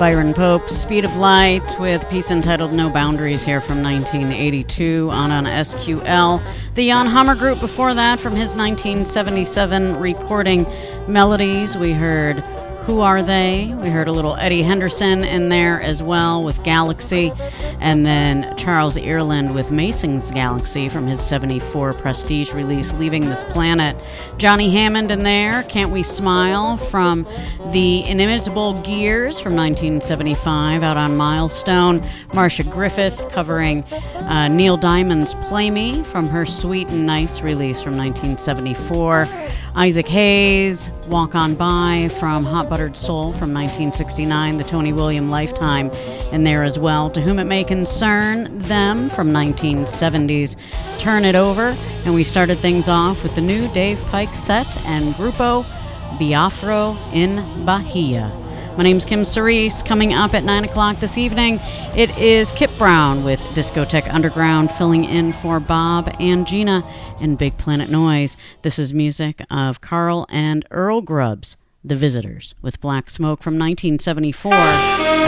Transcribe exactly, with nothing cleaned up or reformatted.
Byron Pope, Speed of Light, with a piece entitled No Boundaries here from nineteen eighty-two on on S Q L. The Jan Hammer Group before that from his nineteen seventy-seven recording Melodies. We heard Who Are They? We heard a little Eddie Henderson in there as well with Galaxy. And then Charles Earland with Mason's Galaxy from his seventy-four Prestige release, Leaving This Planet. Johnny Hammond in there, Can't We Smile, from the Inimitable Gears from nineteen seventy-five out on Milestone. Marcia Griffith covering uh, Neil Diamond's Play Me from her Sweet and Nice release from nineteen seventy-four. Isaac Hayes, Walk On By from Hot Buttered Soul from nineteen sixty-nine. The Tony William Lifetime in there as well. To Whom It May Concern Them from nineteen seventies. Turn It Over. And we started things off with the new Dave Pike set and Grupo Biafro in Bahia. My name's Kim Cerise. Coming up at nine o'clock this evening, it is Kip Brown with Discotheque Underground filling in for Bob and Gina in Big Planet Noise. This is music of Carl and Earl Grubbs, The Visitors, with Black Smoke from nineteen seventy-four.